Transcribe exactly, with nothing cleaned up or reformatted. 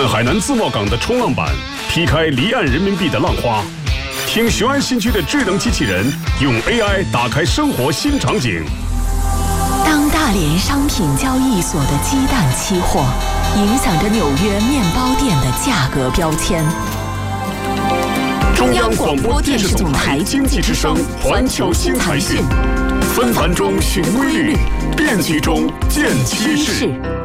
看海南自贸港的冲浪板，劈开离岸人民币的浪花，听雄安新区的智能机器人用 A I 打开生活新场景。 当大连商品交易所的鸡蛋期货影响着纽约面包店的价格标签。 中央广播电视总台经济之声环球新财讯，纷繁中寻规律，变局中见趋势。